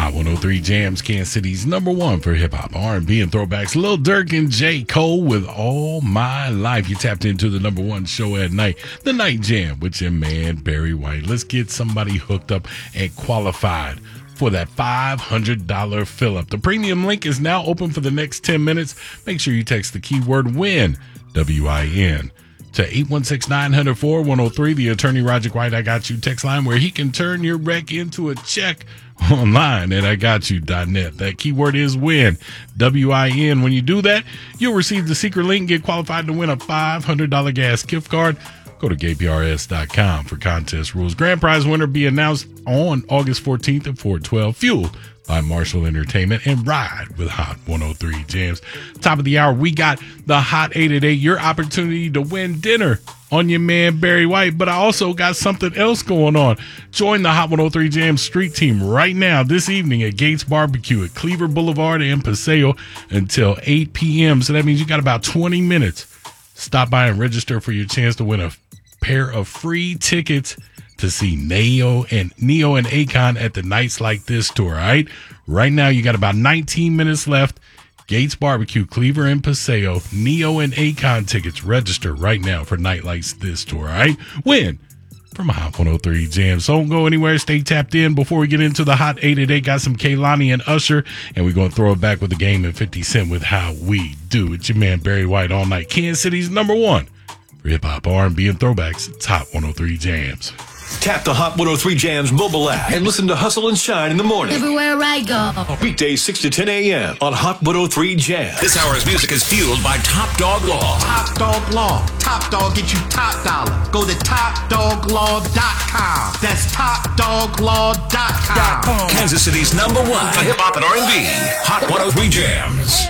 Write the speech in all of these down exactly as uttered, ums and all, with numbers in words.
Hot one oh three Jams, Kansas City's number one for hip-hop, R and B, and throwbacks. Lil Durk and J. Cole with All My Life. You tapped into the number one show at night, The Night Jam, with your man, Barry White. Let's get somebody hooked up and qualified for that five hundred dollars fill-up. The premium link is now open for the next ten minutes. Make sure you text the keyword WIN, W I N, to eight one six, nine zero four, one zero three, the attorney Roger White I Got You text line, where he can turn your wreck into a check online at I got you dot net. That keyword is WIN, W I N. When you do that, you'll receive the secret link, get qualified to win a five hundred dollars gas gift card. Go to gay p r s dot com for contest rules. Grand prize winner be announced on August fourteenth at four twelve. Fueled by Marshall Entertainment and Ride with Hot one oh three Jams. Top of the hour, we got the Hot eight at eight, your opportunity to win dinner on your man Barry White. But I also got something else going on. Join the Hot one oh three Jams street team right now this evening at Gates Barbecue at Cleaver Boulevard and Paseo until eight p.m. So that means you got about twenty minutes. Stop by and register for your chance to win a pair of free tickets to see Neo and Neo and Akon at the Nights Like This tour. All right. Right now, you got about nineteen minutes left. Gates Barbecue, Cleaver and Paseo, Neo and Akon tickets. Register right now for Night Like This tour. All right. Win from Hot one oh three Jams. So don't go anywhere. Stay tapped in. Before we get into the Hot eight at eight, got some Kehlani and Usher, and we're going to throw it back with the game and fifty Cent with How We Do. It's your man Barry White all night. Kansas City's number one for hip-hop, R and B, and throwbacks. It's Hot one oh three Jams. Tap the Hot one oh three Jams mobile app and listen to Hustle and Shine in the morning. Everywhere I go. Weekdays six to ten a.m. on Hot one oh three Jams. This hour's music is fueled by Top Dog Law. Top Dog Law. Top Dog get you top dollar. Go to top dog law dot com. That's top dog law dot com. Kansas City's number one for hip-hop and R and B. Hot one oh three Jams.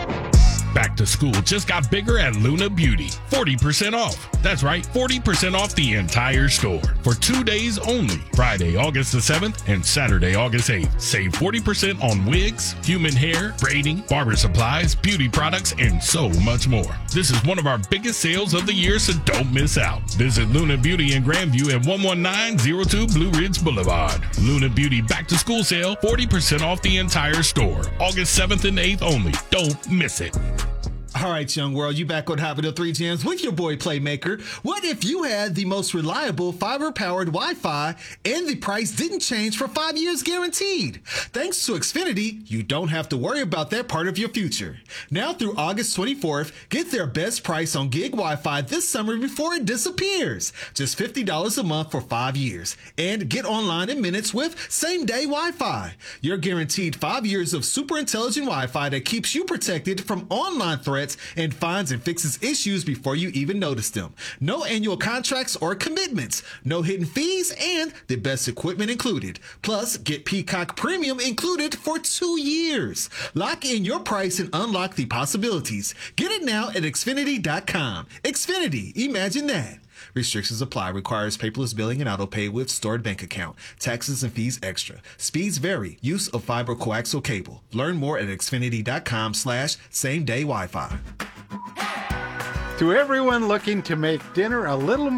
Back to school just got bigger at Luna Beauty. forty percent off. That's right, forty percent off the entire store for two days only. Friday, August the seventh and Saturday, August eighth. Save forty percent on wigs, human hair, braiding, barber supplies, beauty products, and so much more. This is one of our biggest sales of the year, so don't miss out. Visit Luna Beauty in Grandview at one one nine oh two Blue Ridge Boulevard. Luna Beauty back to school sale, forty percent off the entire store. August seventh and eighth only. Don't miss it. All right, young world, you back on Hot one oh three Jams with your boy Playmaker. What if you had the most reliable fiber-powered Wi-Fi and the price didn't change for five years guaranteed? Thanks to Xfinity, you don't have to worry about that part of your future. Now through August twenty-fourth, get their best price on gig Wi-Fi this summer before it disappears. Just fifty dollars a month for five years. And get online in minutes with same-day Wi-Fi. You're guaranteed five years of super intelligent Wi-Fi that keeps you protected from online threats and finds and fixes issues before you even notice them. No annual contracts or commitments, no hidden fees, and the best equipment included. Plus, get Peacock Premium included for two years. Lock in your price and unlock the possibilities. Get it now at Xfinity dot com. Xfinity, imagine that. Restrictions apply. Requires paperless billing and autopay with stored bank account. Taxes and fees extra. Speeds vary. Use of fiber coaxial cable. Learn more at Xfinity dot com slash same day Wi-Fi. To everyone looking to make dinner a little